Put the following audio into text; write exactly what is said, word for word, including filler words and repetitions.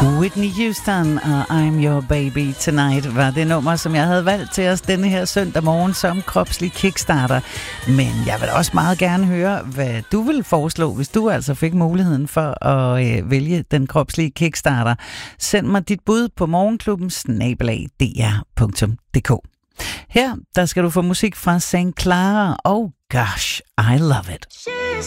Whitney Houston og I'm Your Baby Tonight var det nummer, som jeg havde valgt til os denne her søndag morgen som kropslig kickstarter. Men jeg vil også meget gerne høre, hvad du vil foreslå, hvis du altså fik muligheden for at øh, vælge den kropslige kickstarter. Send mig dit bud på morgenklubben snabel-a d r punktum d k. Her der skal du få musik fra Saint Clara og Gosh, I Love It.